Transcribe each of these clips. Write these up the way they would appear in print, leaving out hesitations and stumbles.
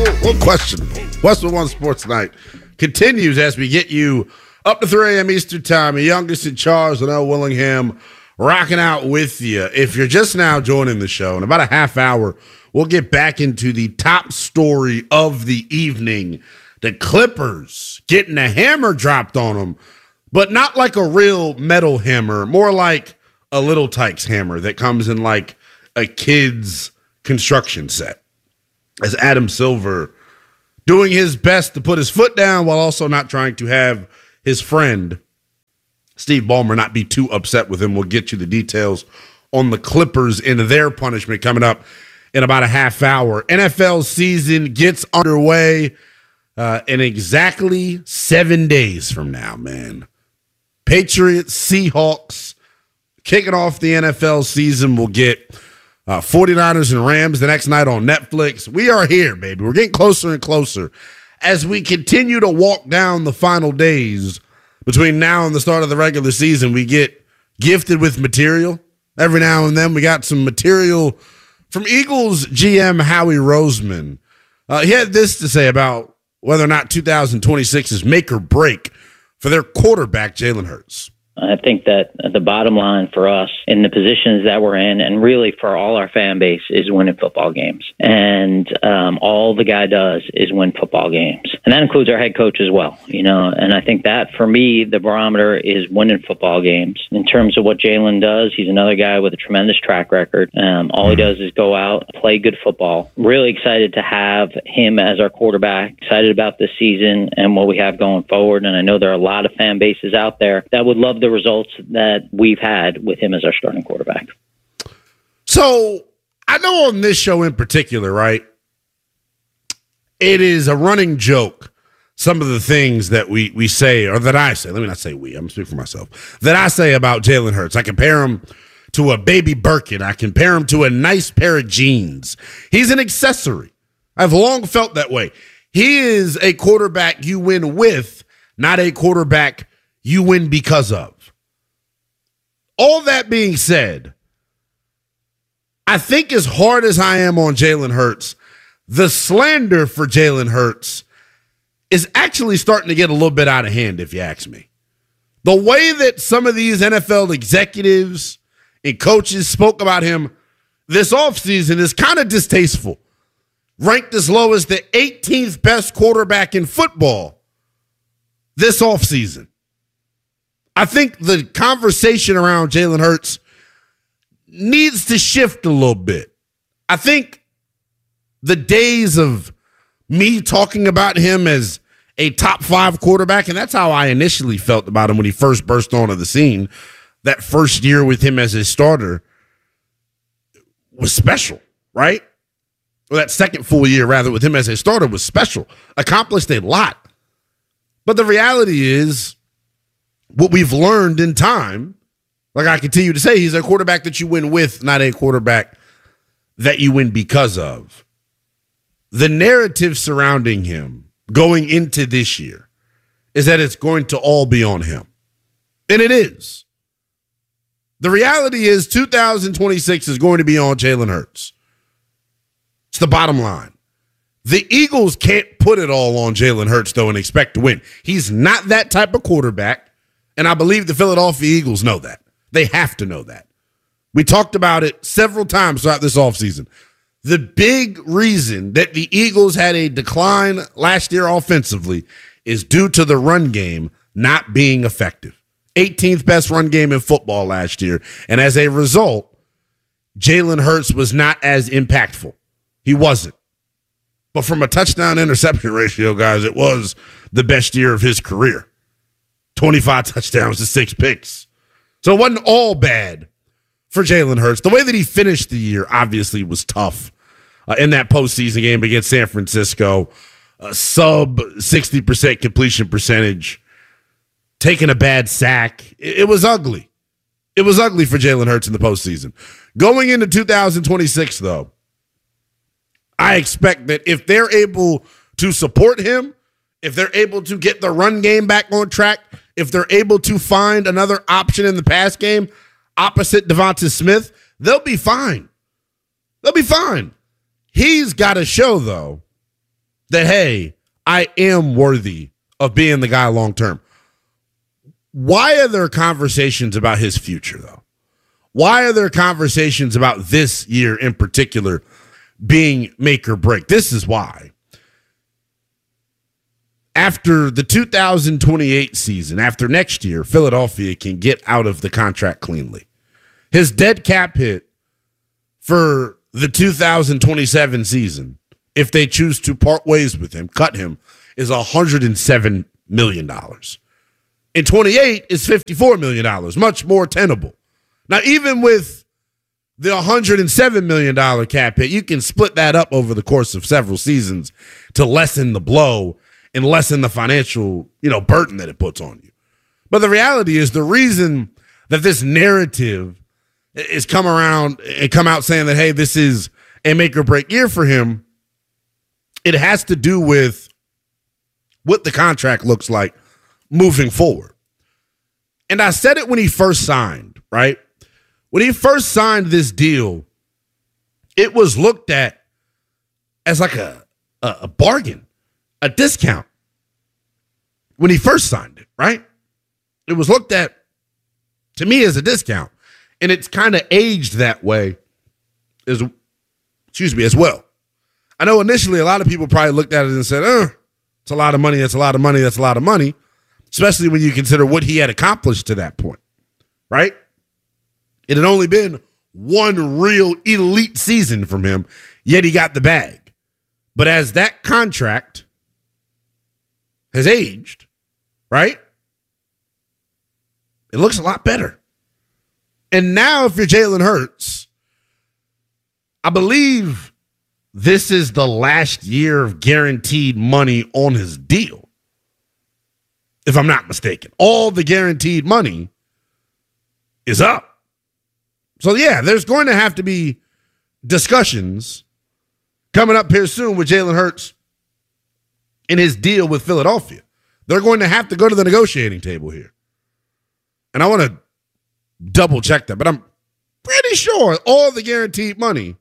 little questionable. Westwood One Sports Night continues as we get you up to 3 a.m. Eastern Time. The youngest in Charles and L. Willingham rocking out with you. If you're just now joining the show, in about a half hour, we'll get back into the top story of the evening. The Clippers getting a hammer dropped on them, but not like a real metal hammer, more like a Little Tikes hammer that comes in like a kid's construction set. As Adam Silver doing his best to put his foot down while also not trying to have his friend Steve Ballmer not be too upset with him. We'll get you the details on the Clippers and their punishment coming up in about a half hour. NFL season gets underway in exactly 7 days from now, man. Patriots, Seahawks, kicking off the NFL season. We'll get 49ers and Rams the next night on Netflix. We are here, baby. We're getting closer and closer as we continue to walk down the final days between now and the start of the regular season. We get gifted with material. Every now and then we got some material from Eagles GM Howie Roseman. He had this to say about whether or not 2026 is make or break for their quarterback, Jalen Hurts. I think that the bottom line for us in the positions that we're in, and really for all our fan base, is winning football games. And all the guy does is win football games. And that includes our head coach as well, you know. And I think that, for me, the barometer is winning football games. In terms of what Jalen does, he's another guy with a tremendous track record. All he does is go out, play good football. Really excited to have him as our quarterback. Excited about this season and what we have going forward. And I know there are a lot of fan bases out there that would love the results that we've had with him as our starting quarterback. So I know on this show in particular, right, it is a running joke, some of the things that we say, or that I say, let me not say we, I'm speaking for myself, that I say about Jalen Hurts. I compare him to a baby Birkin. I compare him to a nice pair of jeans. He's an accessory. I've long felt that way. He is a quarterback you win with, not a quarterback you win because of. All that being said, I think as hard as I am on Jalen Hurts, the slander for Jalen Hurts is actually starting to get a little bit out of hand, if you ask me. The way that some of these NFL executives and coaches spoke about him this offseason is kind of distasteful. Ranked as low as the 18th best quarterback in football this offseason. I think the conversation around Jalen Hurts needs to shift a little bit. I think the days of me talking about him as a top 5 quarterback, and that's how I initially felt about him when he first burst onto the scene, that first year with him as his starter was special, right? Well, that second full year, rather, with him as a starter was special. Accomplished a lot. But the reality is, what we've learned in time, like I continue to say, he's a quarterback that you win with, not a quarterback that you win because of. The narrative surrounding him going into this year is that it's going to all be on him. And it is. The reality is 2026 is going to be on Jalen Hurts. It's the bottom line. The Eagles can't put it all on Jalen Hurts, though, and expect to win. He's not that type of quarterback. And I believe the Philadelphia Eagles know that. They have to know that. We talked about it several times throughout this offseason. The big reason that the Eagles had a decline last year offensively is due to the run game not being effective. 18th best run game in football last year. And as a result, Jalen Hurts was not as impactful. He wasn't. But from a touchdown-interception ratio, guys, it was the best year of his career. 25 touchdowns to 6 picks. So it wasn't all bad for Jalen Hurts. The way that he finished the year obviously was tough in that postseason game against San Francisco. Sub 60% completion percentage. Taking a bad sack. It was ugly. It was ugly for Jalen Hurts in the postseason. Going into 2026, though, I expect that if they're able to support him, if they're able to get the run game back on track, if they're able to find another option in the pass game opposite Devonta Smith, they'll be fine. They'll be fine. He's got to show, though, that, hey, I am worthy of being the guy long term. Why are there conversations about his future, though? Why are there conversations about this year in particular being make or break? This is why. After the 2028 season, after next year, Philadelphia can get out of the contract cleanly. His dead cap hit for the 2027 season, if they choose to part ways with him, cut him, is $107 million. In 28 is $54 million, much more tenable. Now, even with the $107 million cap hit, you can split that up over the course of several seasons to lessen the blow and lessen the financial, burden that it puts on you. But the reality is the reason that this narrative is come around and come out saying that, hey, this is a make or break year for him, it has to do with what the contract looks like moving forward. And I said it when he first signed, right? When he first signed this deal, it was looked at as like a bargain, a discount. When he first signed it, right? It was looked at, to me, as a discount. And it's kind of aged that way as well. I know initially a lot of people probably looked at it and said, it's a lot of money, that's a lot of money, that's a lot of money, especially when you consider what he had accomplished to that point, right? It had only been one real elite season from him, yet he got the bag. But as that contract has aged, right, it looks a lot better. And now if you're Jalen Hurts, I believe this is the last year of guaranteed money on his deal, if I'm not mistaken. All the guaranteed money is up. So, yeah, there's going to have to be discussions coming up here soon with Jalen Hurts in his deal with Philadelphia. They're going to have to go to the negotiating table here. And I want to double check that, but I'm pretty sure all the guaranteed money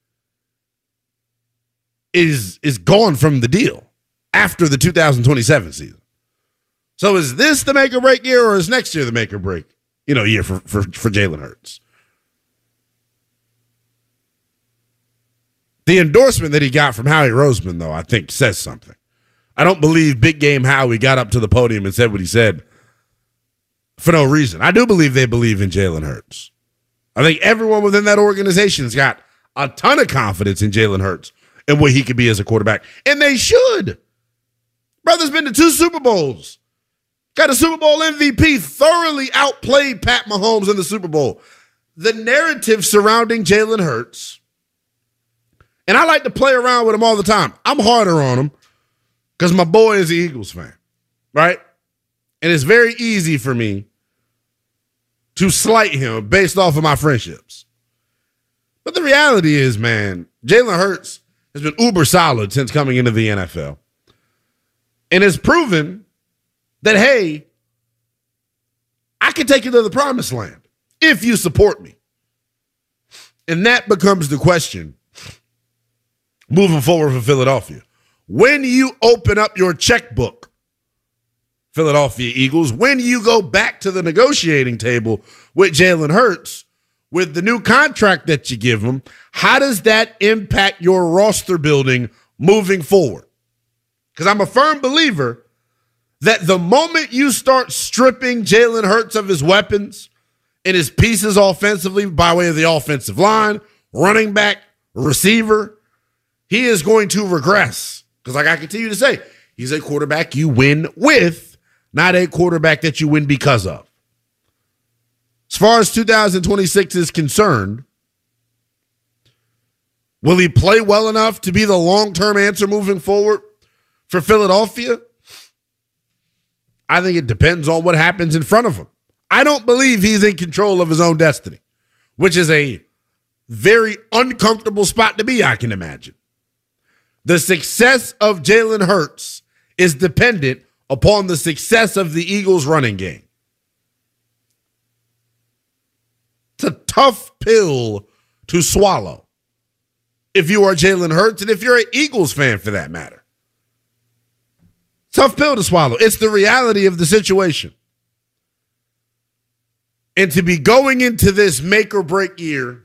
is gone from the deal after the 2027 season. So is this the make or break year, or is next year the make or break, year for Jalen Hurts? The endorsement that he got from Howie Roseman, though, I think says something. I don't believe Big Game Howie got up to the podium and said what he said for no reason. I do believe they believe in Jalen Hurts. I think everyone within that organization has got a ton of confidence in Jalen Hurts and what he could be as a quarterback. And they should. Brother's been to 2 Super Bowls. Got a Super Bowl MVP, thoroughly outplayed Pat Mahomes in the Super Bowl. The narrative surrounding Jalen Hurts, and I like to play around with him all the time. I'm harder on him because my boy is an Eagles fan, right? And it's very easy for me to slight him based off of my friendships. But the reality is, man, Jalen Hurts has been uber solid since coming into the NFL and has proven that, hey, I can take you to the promised land if you support me. And that becomes the question moving forward for Philadelphia. When you open up your checkbook, Philadelphia Eagles, when you go back to the negotiating table with Jalen Hurts, with the new contract that you give him, how does that impact your roster building moving forward? Because I'm a firm believer that the moment you start stripping Jalen Hurts of his weapons and his pieces offensively by way of the offensive line, running back, receiver, he is going to regress. Because like I continue to say, he's a quarterback you win with, not a quarterback that you win because of. As far as 2026 is concerned, will he play well enough to be the long-term answer moving forward for Philadelphia? I think it depends on what happens in front of him. I don't believe he's in control of his own destiny, which is a very uncomfortable spot to be, I can imagine. The success of Jalen Hurts is dependent upon the success of the Eagles' running game. It's a tough pill to swallow if you are Jalen Hurts and if you're an Eagles fan for that matter. Tough pill to swallow. It's the reality of the situation. And to be going into this make or break year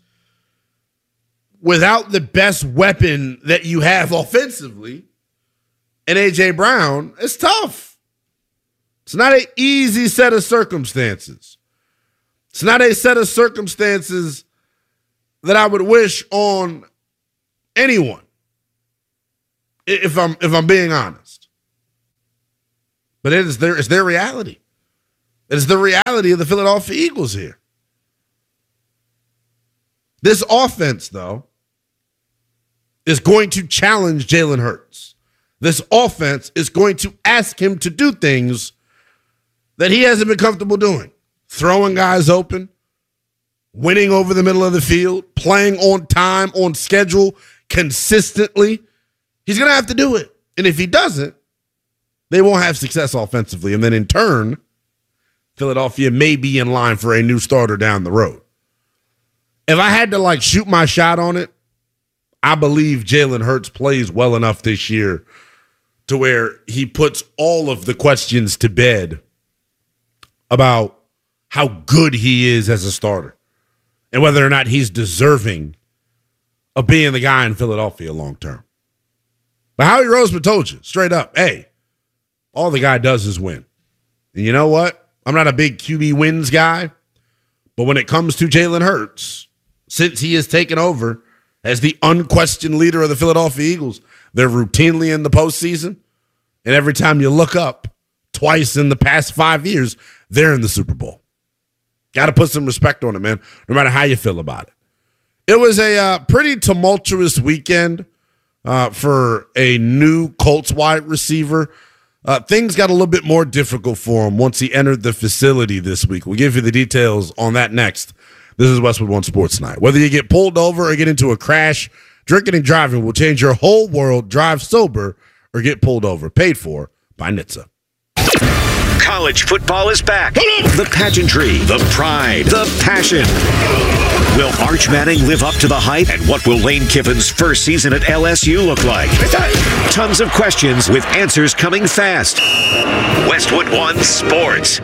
without the best weapon that you have offensively in A.J. Brown, it's tough. It's not an easy set of circumstances. It's not a set of circumstances that I would wish on anyone, if I'm being honest. But it's their reality. It's the reality of the Philadelphia Eagles here. This offense, though, is going to challenge Jalen Hurts. This offense is going to ask him to do things that he hasn't been comfortable doing. Throwing guys open, winning over the middle of the field, playing on time, on schedule, consistently. He's going to have to do it. And if he doesn't, they won't have success offensively. And then in turn, Philadelphia may be in line for a new starter down the road. If I had to shoot my shot on it, I believe Jalen Hurts plays well enough this year to where he puts all of the questions to bed about how good he is as a starter and whether or not he's deserving of being the guy in Philadelphia long term. But Howie Roseman told you straight up, hey, all the guy does is win. And you know what? I'm not a big QB wins guy, but when it comes to Jalen Hurts, since he has taken over as the unquestioned leader of the Philadelphia Eagles, they're routinely in the postseason. And every time you look up, twice in the past 5 years, they're in the Super Bowl. Got to put some respect on it, man, no matter how you feel about it. It was a pretty tumultuous weekend for a new Colts wide receiver. Things got a little bit more difficult for him once he entered the facility this week. We'll give you the details on that next. This is Westwood One Sports Night. Whether you get pulled over or get into a crash, drinking and driving will change your whole world. Drive sober or get pulled over. Paid for by NHTSA. College football is back. The pageantry, the pride, the passion. Will Arch Manning live up to the hype? And what will Lane Kiffin's first season at LSU look like? Tons of questions with answers coming fast. Westwood One Sports.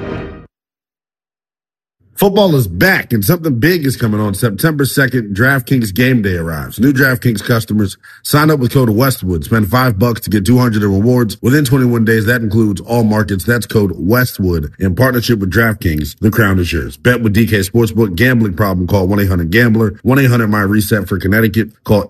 Football is back, and something big is coming on September 2nd. DraftKings Game Day arrives. New DraftKings customers sign up with code Westwood. Spend $5 to get $200 in rewards within 21 days. That includes all markets. That's code Westwood. In partnership with DraftKings, the crown is yours. Bet with DK Sportsbook. Gambling problem? Call 1-800-GAMBLER. 1-800-MY-RESET for Connecticut. Call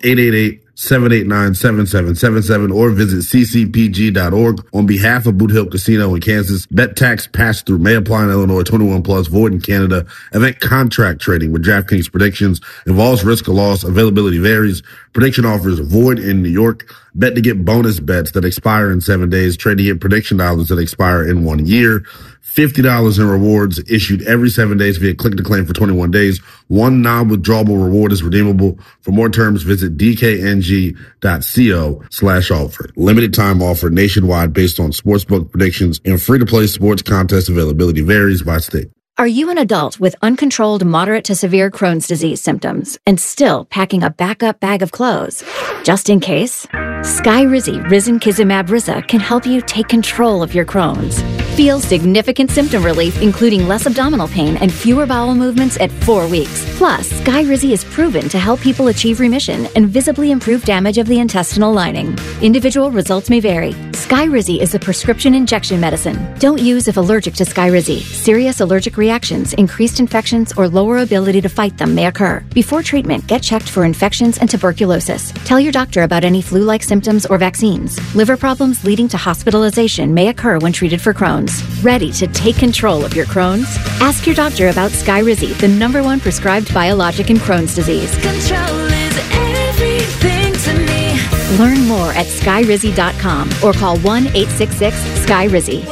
888-789-7777 or visit ccpg.org. On behalf of Boot Hill Casino in Kansas, bet tax pass-through may apply in Illinois, 21 plus, void in Canada. Event contract trading with DraftKings predictions involves risk of loss. Availability varies. Prediction offers void in New York. Bet to get bonus bets that expire in 7 days. Trade to get prediction dollars that expire in 1 year. $50 in rewards issued every 7 days via click to claim for 21 days. One non-withdrawable reward is redeemable. For more terms, visit dkng.co/offer. Limited time offer nationwide based on sportsbook predictions and free-to-play sports contest availability varies by state. Are you an adult with uncontrolled moderate to severe Crohn's disease symptoms and still packing a backup bag of clothes? Just in case, Skyrizi Risankizumab Riza can help you take control of your Crohn's. Feel significant symptom relief, including less abdominal pain and fewer bowel movements at 4 weeks. Plus, Skyrizi is proven to help people achieve remission and visibly improve damage of the intestinal lining. Individual results may vary. Skyrizi is a prescription injection medicine. Don't use if allergic to Skyrizi. Serious allergic reactions, increased infections, or lower ability to fight them may occur. Before treatment, get checked for infections and tuberculosis. Tell your doctor about any flu-like symptoms or vaccines. Liver problems leading to hospitalization may occur when treated for Crohn's. Ready to take control of your Crohn's? Ask your doctor about Skyrizi, the #1 prescribed biologic in Crohn's disease. Control is everything to me. Learn more at skyrizi.com or call 1-866-SKY-RIZZY.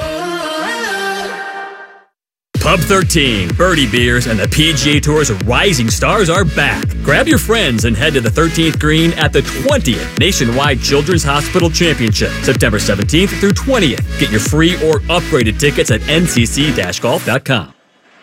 Pub 13, Birdie Beers, and the PGA Tour's rising stars are back. Grab your friends and head to the 13th green at the 20th Nationwide Children's Hospital Championship, September 17th through 20th. Get your free or upgraded tickets at ncc-golf.com.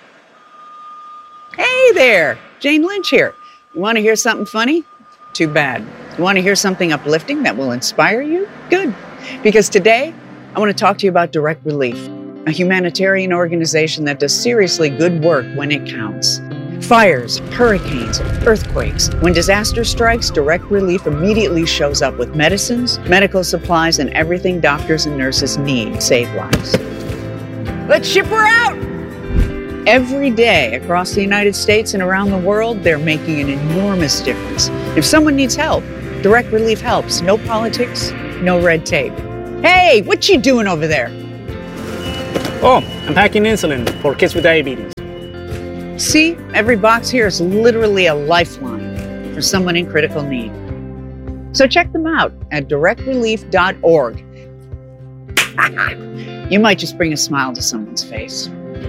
Hey there, Jane Lynch here. You want to hear something funny? Too bad. You want to hear something uplifting that will inspire you? Good. Because today, I want to talk to you about Direct Relief, a humanitarian organization that does seriously good work when it counts. Fires, hurricanes, earthquakes. When disaster strikes, Direct Relief immediately shows up with medicines, medical supplies, and everything doctors and nurses need to save lives. Let's ship her out! Every day across the United States and around the world, they're making an enormous difference. If someone needs help, Direct Relief helps. No politics, no red tape. Hey, what you doing over there? Oh, I'm packing insulin for kids with diabetes. See, every box here is literally a lifeline for someone in critical need. So check them out at directrelief.org. You might just bring a smile to someone's face.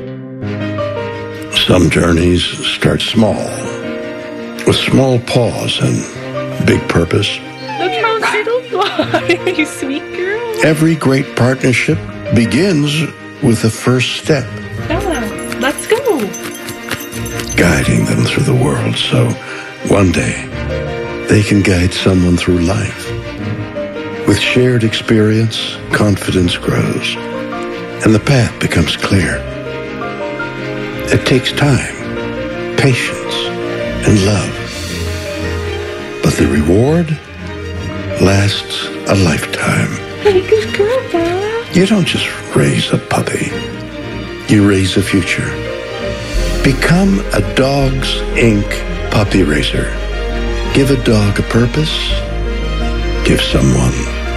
Some journeys start small, with small pause and big purpose. Look how Turtle fly, you sweet girl. Every great partnership begins with the first step. Bella, let's go. Guiding them through the world so one day they can guide someone through life. With shared experience, confidence grows, and the path becomes clear. It takes time, patience, and love. But the reward lasts a lifetime. Hey, good girl, Bella. You don't just raise a puppy. You raise a future. Become a Dogs Inc. puppy raiser. Give a dog a purpose. Give someone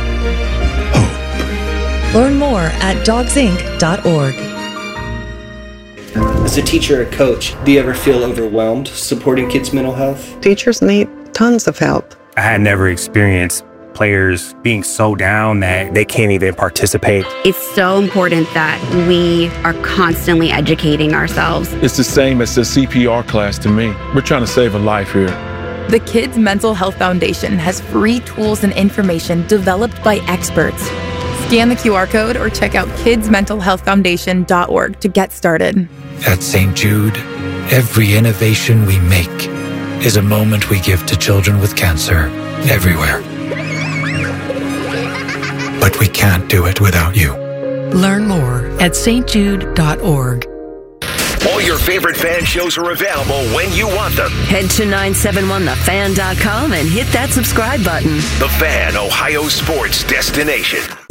hope. Learn more at dogsinc.org. As a teacher or coach, do you ever feel overwhelmed supporting kids' mental health? Teachers need tons of help. I had never experienced players being so down that they can't even participate. It's so important that we are constantly educating ourselves. It's the same as the CPR class to me. We're trying to save a life here. The Kids Mental Health Foundation has free tools and information developed by experts. Scan the QR code or check out kidsmentalhealthfoundation.org to get started. At St. Jude, every innovation we make is a moment we give to children with cancer everywhere. But we can't do it without you. Learn more at stjude.org. All your favorite fan shows are available when you want them. Head to 971thefan.com and hit that subscribe button. The Fan, Ohio sports destination.